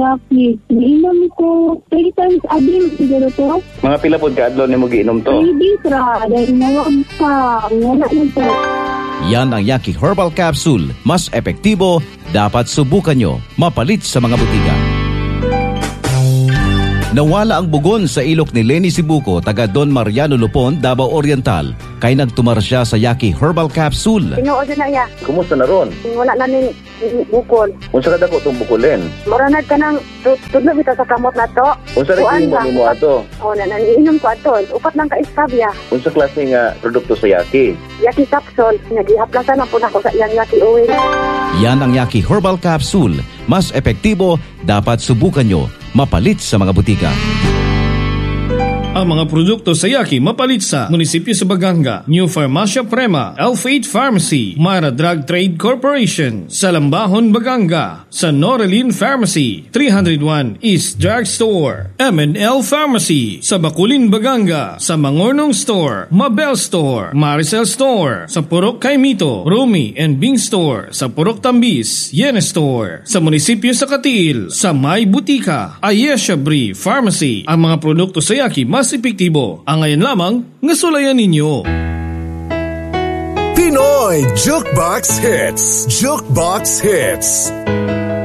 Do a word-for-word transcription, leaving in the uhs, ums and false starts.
Bakit? Inom ko three times a day siguro to. Mga pila po ka adlaw nimo giinom to? Three days ra. Dahil nawag pa. Wala na to. Yan ang Yaki Herbal Capsule. Mas epektibo, dapat subukan nyo. Mapalit sa mga butika. Nawala ang bugon sa ilok ni Lenny Sibuko, taga Don Mariano Lupon, Davao Oriental. Kay nagtumar siya sa Yaki Herbal Capsule. Tinuod na ya. Kumusta na ron? Wala na ning bukol. Unsa ka dako tong bukulen? Maranad ka nang tudlo bitaw sa kamot na to. Unsa ra Kuan mo lang. nimo ato? O na naniinom ko ato. Upat lang ka istabya. Unsa klase nga produkto sa Yaki? Yaki capsule. Nagihaplasan na po na ko sa iyang Yaki oil. Yan ang Yaki Herbal Capsule. Mas epektibo, dapat subukan nyo. Mapalit sa mga butika. Ang mga produkto sa Yaki mapalit sa Munisipyo sa Baganga, New Farmacia Prema, Elf eight Pharmacy, Mara Drug Trade Corporation, Salambahon, Baganga, sa Norelin Pharmacy, three oh one East Drug Store, M and L Pharmacy, sa Bakulin, Baganga, sa Mangornong Store, Mabel Store, Maricel Store, sa Purok Kaimito, Rumi and Bing Store, sa Purok Tambis, Yene Store, sa Munisipyo sa Katiil, sa May Butika, Ayesha Brie Pharmacy. Ang mga produkto sa Yaki mas epektibo. Ang ngayon lamang, ngasulayan ninyo. Pinoy Jukebox Hits. Jukebox Hits.